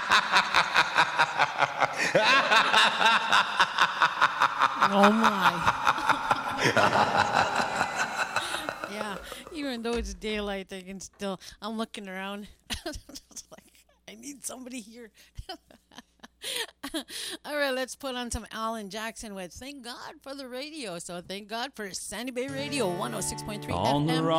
Oh my. Yeah, even though it's daylight, they can still. I'm looking around. It's like, I need somebody here. All right, let's put on some Alan Jackson with Thank God for the Radio. So thank God for Sandy Bay Radio 106.3 On the FM